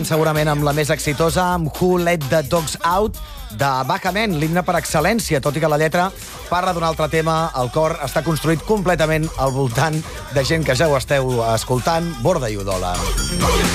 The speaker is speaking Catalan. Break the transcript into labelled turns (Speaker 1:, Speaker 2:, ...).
Speaker 1: Segurament amb la més exitosa, amb Who Let the Dogs Out, de Bacament, l'himne per excel·lència, tot i que la lletra parla d'un altre tema. El cor està construït completament al voltant de gent que ja ho esteu escoltant, Borda i Udola.